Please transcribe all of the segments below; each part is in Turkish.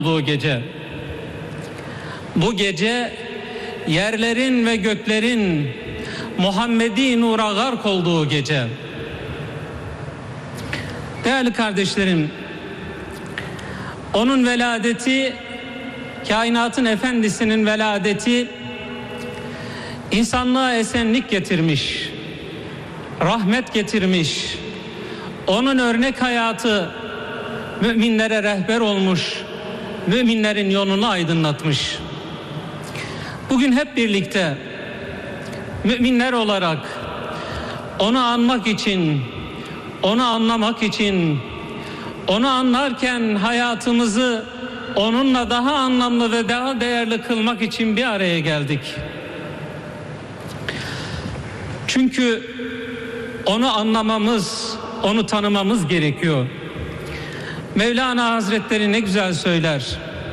olduğu gece. Bu gece yerlerin ve göklerin Muhammedi nura gark olduğu gece. Değerli kardeşlerim, onun veladeti, kainatın efendisinin veladeti insanlığa esenlik getirmiş, rahmet getirmiş. Onun örnek hayatı müminlere rehber olmuş, müminlerin yolunu aydınlatmış. Bugün hep birlikte müminler olarak onu anmak için, onu anlamak için, onu anlarken hayatımızı onunla daha anlamlı ve daha değerli kılmak için bir araya geldik. Çünkü onu anlamamız, onu tanımamız gerekiyor. Mevlana Hazretleri ne güzel söyler.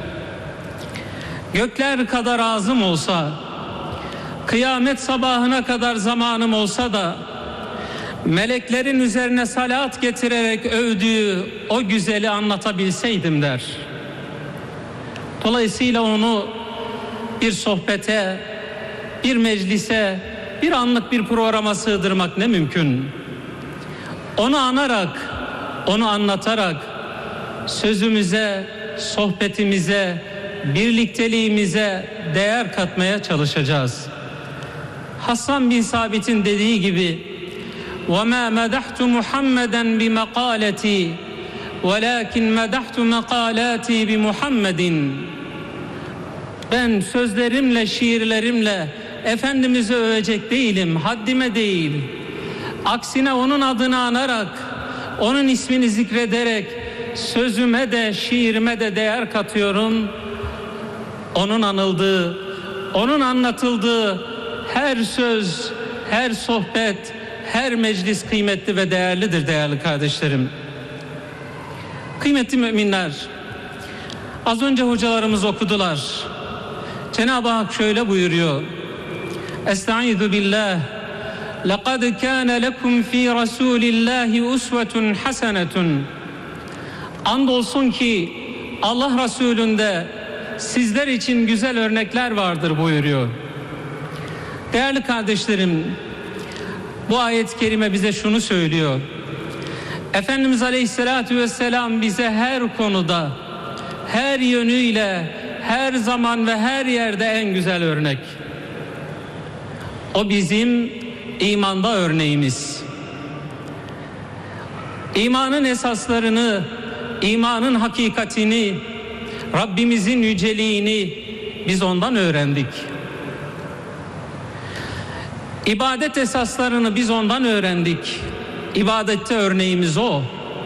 Gökler kadar ağzım olsa, kıyamet sabahına kadar zamanım olsa da meleklerin üzerine salat getirerek övdüğü o güzeli anlatabilseydim der. Dolayısıyla onu bir sohbete, bir meclise, bir anlık bir programa sığdırmak ne mümkün. Onu anarak, onu anlatarak sözümüze, sohbetimize, birlikteliğimize değer katmaya çalışacağız. Hasan bin Sabit'in dediği gibi وَمَا مَدَحْتُ مُحَمَّدًا بِمَقَالَتِي وَلَكِنْ مَدَحْتُ مَقَالَاتِي بِمُحَمَّدٍ. Ben sözlerimle, şiirlerimle Efendimiz'i övecek değilim, haddime değil. Aksine onun adını anarak, onun ismini zikrederek sözüme de, şiirime de değer katıyorum. Onun anıldığı, onun anlatıldığı her söz, her sohbet, her meclis kıymetli ve değerlidir değerli kardeşlerim. Kıymetli müminler, az önce hocalarımız okudular. Cenab-ı Hak şöyle buyuruyor. Estaizu billah. لَقَدْ كَانَ لَكُمْ ف۪ي رَسُولِ اللّٰهِ اُسْوَةٌ حَسَنَةٌ. Andolsun ki Allah Resulü'nde sizler için güzel örnekler vardır buyuruyor. Değerli kardeşlerim, bu ayet-i kerime bize şunu söylüyor. Efendimiz Aleyhisselatü Vesselam bize her konuda, her yönüyle, her zaman ve her yerde en güzel örnek. O bizim imanda örneğimiz. İmanın esaslarını, imanın hakikatini, Rabbimizin yüceliğini biz ondan öğrendik. İbadet esaslarını biz ondan öğrendik. İbadette örneğimiz o.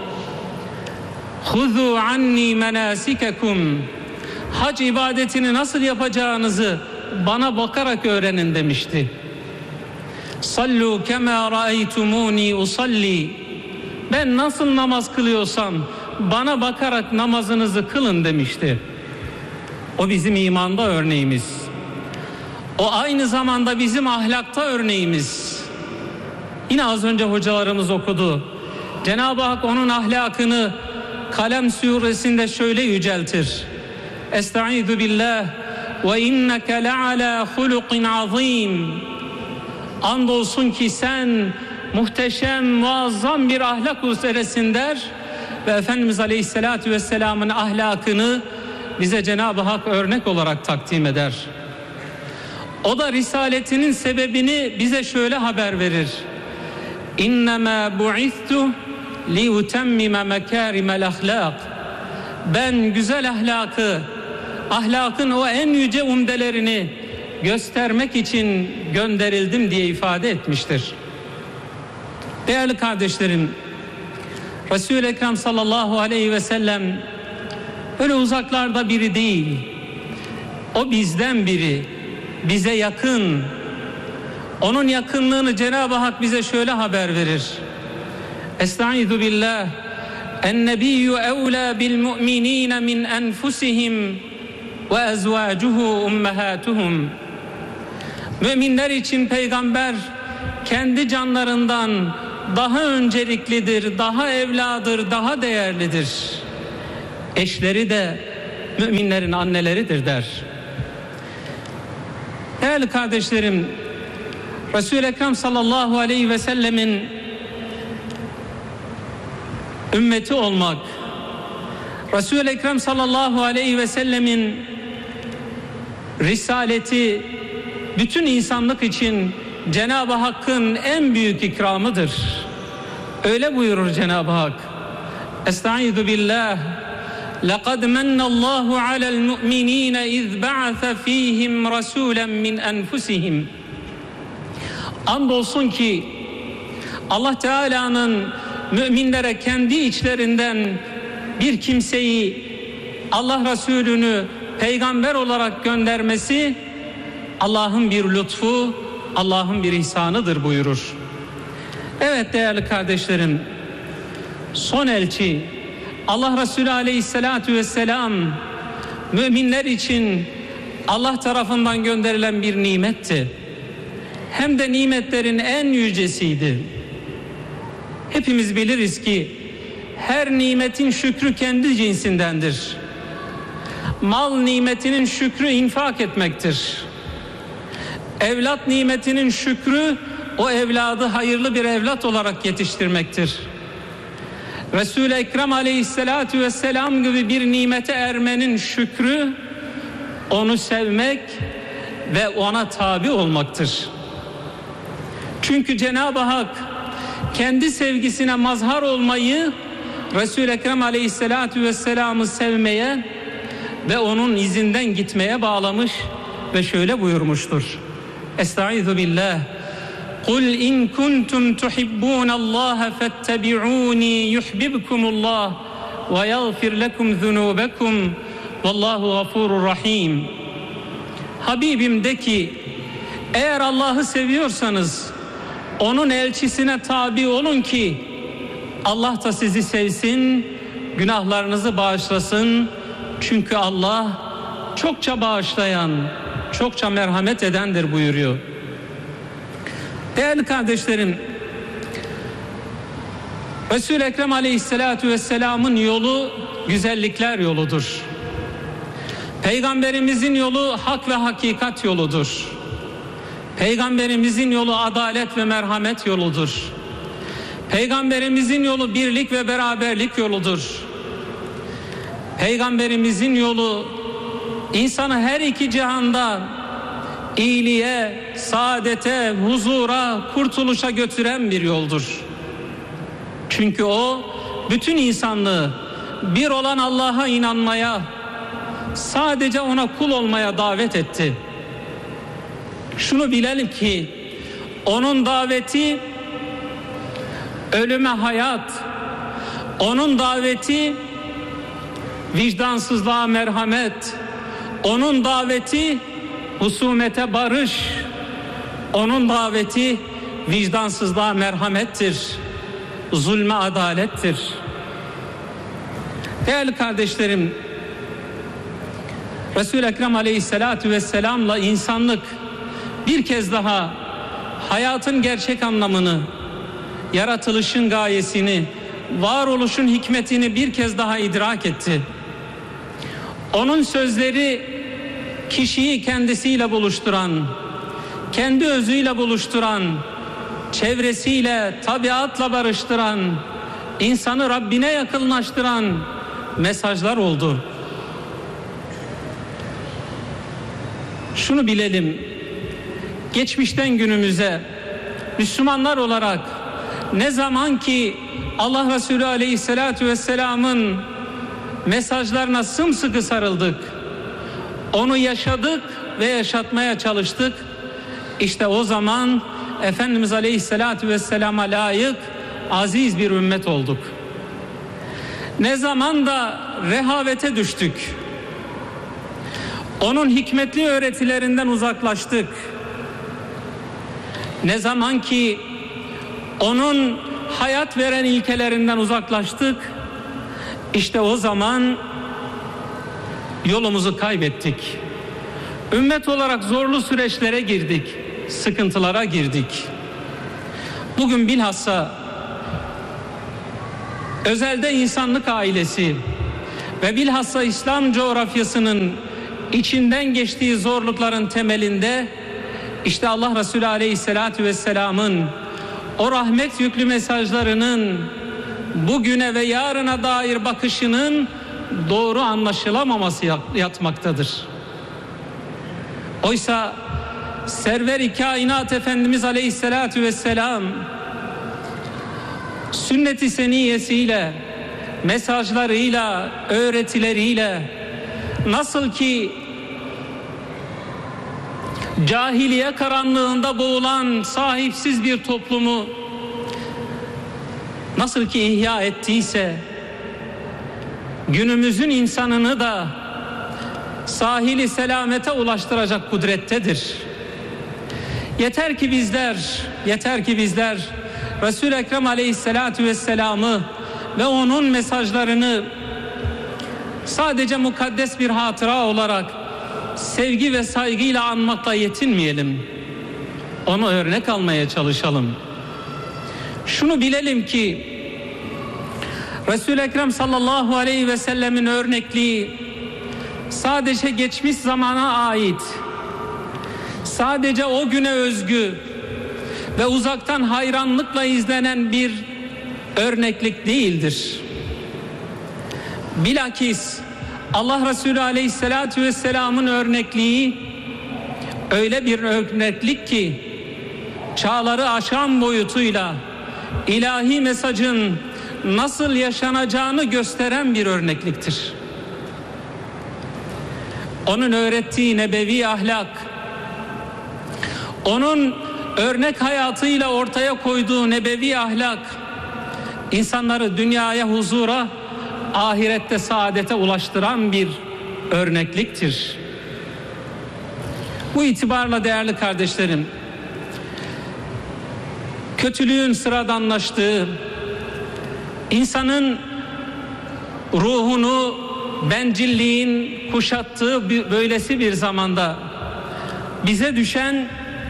Huzu anni menasikekum. Hac ibadetini nasıl yapacağınızı bana bakarak öğrenin demişti. Sallu kema raeytumuni usalli. Ben nasıl namaz kılıyorsam bana bakarak namazınızı kılın demişti. O bizim imanda örneğimiz. O aynı zamanda bizim ahlakta örneğimiz. Yine az önce hocalarımız okudu. Cenab-ı Hak onun ahlakını Kalem suresinde şöyle yüceltir. Estaizu billah ve inneke le'ala hulukin azim. Andolsun ki sen muhteşem, muazzam bir ahlak üzeresin der ve Efendimiz Aleyhisselatü Vesselam'ın ahlakını bize Cenab-ı Hak örnek olarak takdim eder. O da risaletinin sebebini bize şöyle haber verir. İnnemâ bu'istu liutemmime mekârimel ahlâk. Ben güzel ahlakı, ahlakın o en yüce umdelerini göstermek için gönderildim diye ifade etmiştir. Değerli kardeşlerim, Resul-i Ekrem sallallahu aleyhi ve sellem öyle uzaklarda biri değil. O bizden biri, bize yakın. Onun yakınlığını Cenab-ı Hak bize şöyle haber verir. Estaizu billah. En-nebiyyü evlâ bil mu'minîne min enfusihim ve ezvâcuhu ummehâtuhum. Müminler için peygamber kendi canlarından daha önceliklidir, daha evladır, daha değerlidir. Eşleri de müminlerin anneleridir der. Değerli kardeşlerim, Resul-i Ekrem sallallahu aleyhi ve sellemin ümmeti olmak, Resul-i Ekrem sallallahu aleyhi ve sellemin risaleti bütün insanlık için Cenab-ı Hakk'ın en büyük ikramıdır. Öyle buyurur Cenab-ı Hak: Estaizu billah, لَقَدْ مَنَّ اللّٰهُ عَلَى الْمُؤْمِنِينَ اِذْ بَعَثَ ف۪يهِمْ رَسُولًا مِنْ أَنْفُسِهِمْ. Andolsun ki Allah Teala'nın müminlere kendi içlerinden bir kimseyi, Allah Resulü'nü peygamber olarak göndermesi Allah'ın bir lütfu, Allah'ın bir ihsanıdır buyurur. Evet değerli kardeşlerim, son elçi Allah Resulü aleyhissalatu vesselam müminler için Allah tarafından gönderilen bir nimetti. Hem de nimetlerin en yücesiydi. Hepimiz biliriz ki her nimetin şükrü kendi cinsindendir. Mal nimetinin şükrü infak etmektir. Evlat nimetinin şükrü o evladı hayırlı bir evlat olarak yetiştirmektir. Resul-i Ekrem aleyhissalatu vesselam gibi bir nimete ermenin şükrü onu sevmek ve ona tabi olmaktır. Çünkü Cenab-ı Hak kendi sevgisine mazhar olmayı Resul-i Ekrem aleyhissalatu vesselam'ı sevmeye ve onun izinden gitmeye bağlamış ve şöyle buyurmuştur: Estaizu billah, Kul in kuntum tuhibbunallaha fettebi'uni yuhbibkumullah ve yagfir lekum zunubekum vallahu gafurur rahim. Habibim de ki, eğer Allah'ı seviyorsanız onun elçisine tabi olun ki Allah da sizi sevsin, günahlarınızı bağışlasın. Çünkü Allah çokça bağışlayan, çokça merhamet edendir buyuruyor. Değerli kardeşlerim, Resul-i Ekrem aleyhissalatu vesselam'ın yolu güzellikler yoludur. Peygamberimizin yolu hak ve hakikat yoludur. Peygamberimizin yolu adalet ve merhamet yoludur. Peygamberimizin yolu birlik ve beraberlik yoludur. Peygamberimizin yolu insanı her iki cihanda iyiliğe, saadete, huzura, kurtuluşa götüren bir yoldur. Çünkü o bütün insanlığı bir olan Allah'a inanmaya, sadece ona kul olmaya davet etti. Şunu bilelim ki onun daveti ölüme hayat, onun daveti vicdansızlığa merhamet, onun daveti husumete barış, onun daveti vicdansızlığa merhamettir, zulme adalettir. Değerli kardeşlerim, Resul-i Ekrem aleyhissalatu vesselam'la insanlık bir kez daha hayatın gerçek anlamını, yaratılışın gayesini, varoluşun hikmetini bir kez daha idrak etti. Onun sözleri kişiyi kendisiyle buluşturan, kendi özüyle buluşturan, çevresiyle, tabiatla barıştıran, insanı Rabbine yakınlaştıran mesajlar oldu. Şunu bilelim, geçmişten günümüze Müslümanlar olarak ne zaman ki Allah Resulü aleyhissalatu vesselam'ın mesajlarına sımsıkı sarıldık, onu yaşadık ve yaşatmaya çalıştık, işte o zaman Efendimiz aleyhissalatu vesselama layık aziz bir ümmet olduk. Ne zaman da rehavete düştük, onun hikmetli öğretilerinden uzaklaştık, ne zaman ki onun hayat veren ilkelerinden uzaklaştık, işte o zaman yolumuzu kaybettik. Ümmet olarak zorlu süreçlere girdik, sıkıntılara girdik. Bugün bilhassa özelde insanlık ailesi, ve bilhassa İslam coğrafyasının içinden geçtiği zorlukların temelinde işte Allah Resulü Aleyhisselatü Vesselam'ın o rahmet yüklü mesajlarının bugüne ve yarına dair bakışının doğru anlaşılamaması yatmaktadır. Oysa Server-i Kainat Efendimiz Aleyhisselatü Vesselam sünnet-i seniyesiyle, mesajlarıyla, öğretileriyle nasıl ki cahiliye karanlığında boğulan sahipsiz bir toplumu nasıl ki ihya ettiyse, günümüzün insanını da sahili selamete ulaştıracak kudrettedir. Yeter ki bizler Resul-i Ekrem Aleyhisselatü Vesselam'ı ve onun mesajlarını sadece mukaddes bir hatıra olarak sevgi ve saygıyla anmakla yetinmeyelim. Onu örnek almaya çalışalım. Şunu bilelim ki Resul-i Ekrem sallallahu aleyhi ve sellemin örnekliği sadece geçmiş zamana ait, sadece o güne özgü ve uzaktan hayranlıkla izlenen bir örneklik değildir. Bilakis Allah Resulü Aleyhisselatü Vesselam'ın örnekliği öyle bir örneklik ki çağları aşan boyutuyla ilahi mesajın nasıl yaşanacağını gösteren bir örnekliktir. Onun öğrettiği nebevi ahlak, onun örnek hayatıyla ortaya koyduğu nebevi ahlak, insanları dünyaya huzura, ahirette saadete ulaştıran bir örnekliktir. Bu itibarla değerli kardeşlerim, kötülüğün sıradanlaştığı, insanın ruhunu bencilliğin kuşattığı böylesi bir zamanda bize düşen,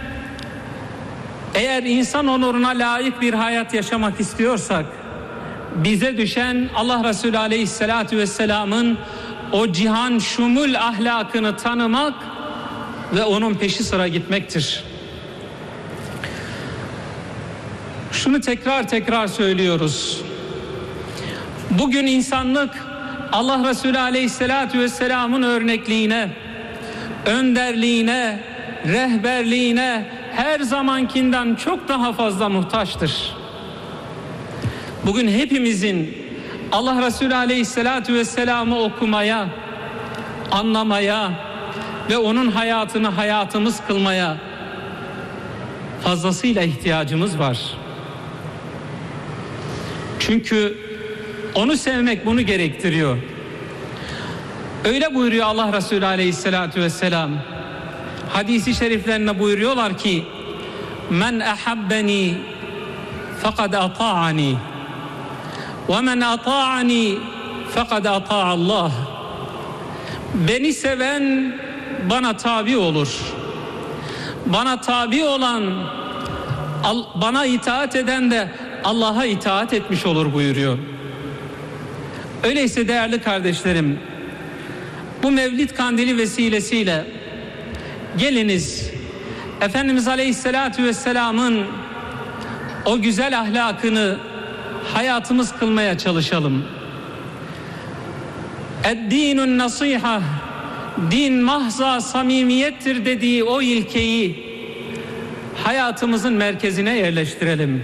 eğer insan onuruna layık bir hayat yaşamak istiyorsak, bize düşen Allah Resulü Aleyhisselatü Vesselam'ın o cihan şumul ahlakını tanımak ve onun peşi sıra gitmektir. Şunu tekrar söylüyoruz. Bugün insanlık Allah Resulü Aleyhisselatü Vesselam'ın örnekliğine, önderliğine, rehberliğine her zamankinden çok daha fazla muhtaçtır. Bugün hepimizin Allah Resulü Aleyhisselatü Vesselam'ı okumaya, anlamaya ve onun hayatını hayatımız kılmaya fazlasıyla ihtiyacımız var. Çünkü onu sevmek bunu gerektiriyor. Öyle buyuruyor Allah Resulü Aleyhisselatü Vesselam. Hadis-i şeriflerine buyuruyorlar ki: "Men ahabbeni fekad ata'ani ve men ata'ani fekad ata'allah." Beni seven bana tabi olur. Bana tabi olan, bana itaat eden de Allah'a itaat etmiş olur buyuruyor. Öyleyse değerli kardeşlerim, bu Mevlid Kandili vesilesiyle geliniz Efendimiz Aleyhisselatü Vesselam'ın o güzel ahlakını hayatımız kılmaya çalışalım. Ed-dinun nasiha, din mahza samimiyettir dediği o ilkeyi hayatımızın merkezine yerleştirelim.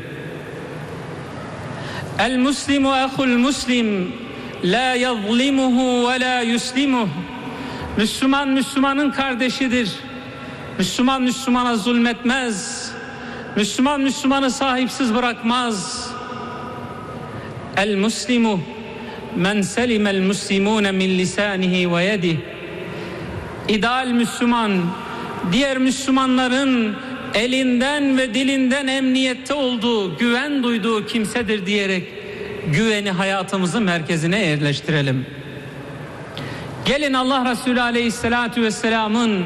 El-muslimu ahul muslim, la yazlimuhu ve la yuslimuhu. Müslüman Müslümanın kardeşidir. Müslüman Müslümana zulmetmez. Müslüman Müslümanı sahipsiz bırakmaz. El-muslimu men selimel muslimune min lisanihi ve yedihi. İdeal Müslüman, diğer Müslümanların elinden ve dilinden emniyette olduğu, güven duyduğu kimsedir diyerek güveni hayatımızın merkezine yerleştirelim. Gelin Allah Resulü Aleyhisselatü Vesselam'ın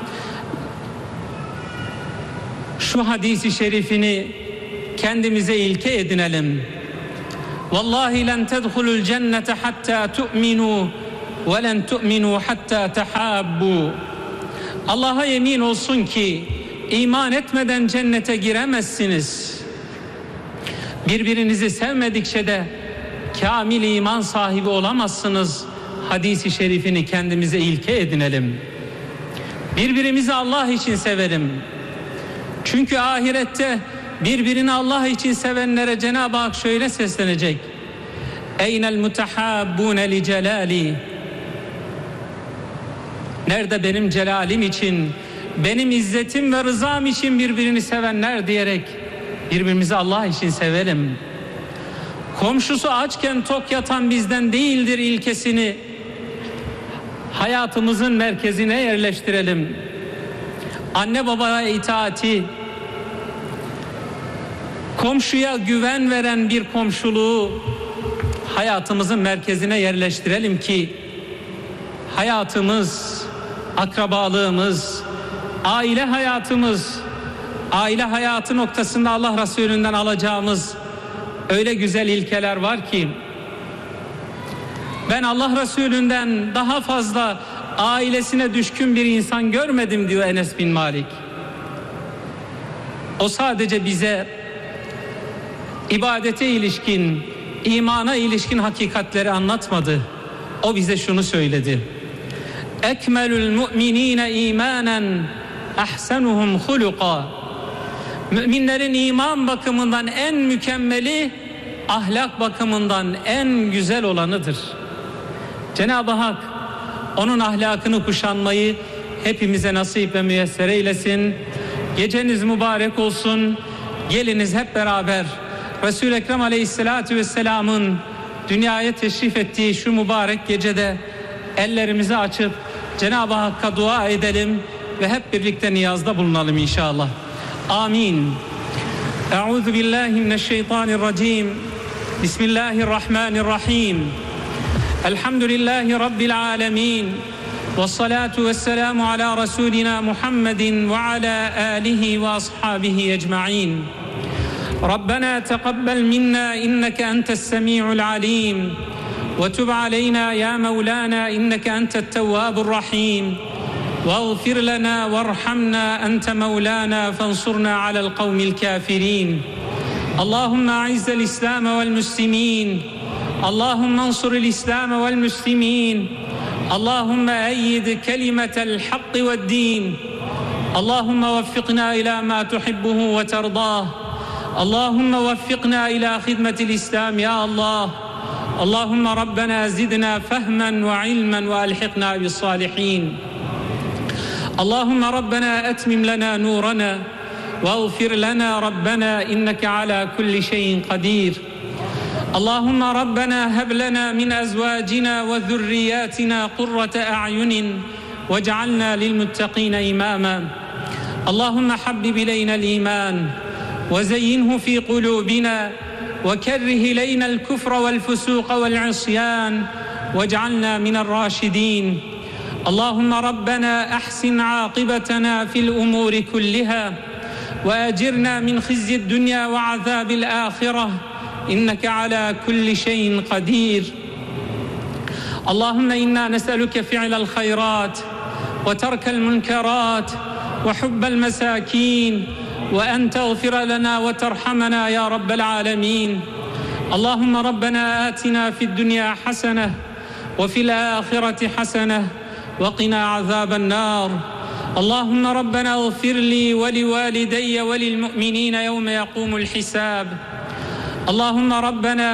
şu hadisi şerifini kendimize ilke edinelim. Vallahi len tedhulul cennete hatta tu'minu وَلَنْ تُؤْمِنُوا حَتَّى تَحَابُّوا. Allah'a yemin olsun ki iman etmeden cennete giremezsiniz. Birbirinizi sevmedikçe de kamil iman sahibi olamazsınız. Hadis-i şerifini kendimize ilke edinelim. Birbirimizi Allah için sevelim. Çünkü ahirette birbirini Allah için sevenlere Cenab-ı Hak şöyle seslenecek: Eynel mutehabbune li celali. Nerede benim celalim için, benim izzetim ve rızam için birbirini sevenler diyerek birbirimizi Allah için sevelim. Komşusu açken tok yatan bizden değildir ilkesini hayatımızın merkezine yerleştirelim. Anne babaya itaati, komşuya güven veren bir komşuluğu hayatımızın merkezine yerleştirelim ki hayatımız, akrabalığımız, aile hayatımız, aile hayatı noktasında Allah Resulü'nden alacağımız öyle güzel ilkeler var ki ben Allah Resulü'nden daha fazla ailesine düşkün bir insan görmedim diyor Enes bin Malik. O sadece bize ibadete ilişkin, imana ilişkin hakikatleri anlatmadı. O bize şunu söyledi: Ekmelül mu'minine imanen ahsenuhum huluka. Müminlerin iman bakımından en mükemmeli, ahlak bakımından en güzel olanıdır. Cenab-ı Hak onun ahlakını kuşanmayı hepimize nasip ve müyesser eylesin. Geceniz mübarek olsun. Geliniz hep beraber Resul-i Ekrem Aleyhisselatü Vesselam'ın dünyaya teşrif ettiği şu mübarek gecede ellerimizi açıp Cenab-ı Hakk'a dua edelim ve hep birlikte niyazda bulunalım inşallah. Amin. Euzu billahi mineşşeytanirracim. Bismillahirrahmanirrahim. Elhamdülillahi Rabbil alemin. Vessalatu vesselamu ala Resulina Muhammedin ve ala alihi ve ashabihi ecma'in. Rabbena teqabbel minna inneke entes semi'ul alim. Ve tub aleyna ya Mevlana inneke entet tevvabur rahim. واغفر لنا وارحمنا أنت مولانا فانصرنا على القوم الكافرين. اللهم أعز الإسلام والمسلمين. اللهم انصر الإسلام والمسلمين. اللهم أيد كلمة الحق والدين. اللهم وفقنا إلى ما تحبه وترضاه. اللهم وفقنا إلى خدمة الإسلام يا الله. اللهم ربنا زدنا فهما وعلما وألحقنا بالصالحين. اللهم ربنا أتمم لنا نورنا واغفر لنا ربنا إنك على كل شيء قدير. اللهم ربنا هب لنا من أزواجنا وذرياتنا قرة أعين واجعلنا للمتقين إماما. اللهم حبب إلينا الإيمان وزينه في قلوبنا وكره إلينا الكفر والفسوق والعصيان واجعلنا من الراشدين. اللهم ربنا أحسن عاقبتنا في الأمور كلها وأجرنا من خزي الدنيا وعذاب الآخرة إنك على كل شيء قدير. اللهم إنا نسألك فعل الخيرات وترك المنكرات وحب المساكين وأن تغفر لنا وترحمنا يا رب العالمين. اللهم ربنا آتنا في الدنيا حسنة وفي الآخرة حسنة وقنا عذاب النار. اللهم ربنا اغفر لي ولوالدي وللمؤمنين يوم يقوم الحساب. اللهم ربنا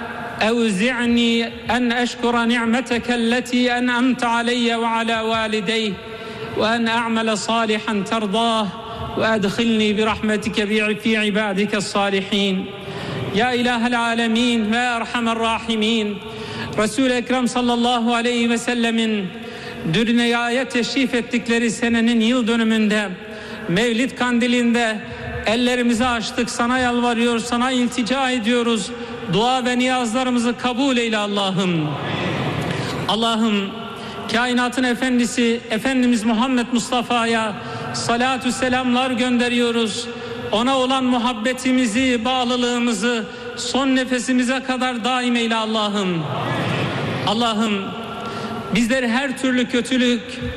أوزعني أن أشكر نعمتك التي أنعمت علي وعلى والدي وأن أعمل صالحا ترضاه وأدخلني برحمتك في عبادك الصالحين. يا إله العالمين يا أرحم الراحمين. Resul-i Ekrem sallallahu aleyhi ve sellemin dünyaya teşrif ettikleri senenin yıl dönümünde Mevlid kandilinde ellerimizi açtık, sana yalvarıyor, sana iltica ediyoruz. Dua ve niyazlarımızı kabul eyle Allah'ım. Allah'ım, kainatın efendisi Efendimiz Muhammed Mustafa'ya salatü selamlar gönderiyoruz. Ona olan muhabbetimizi, bağlılığımızı son nefesimize kadar daim eyle Allah'ım. Allah'ım, bizleri her türlü kötülük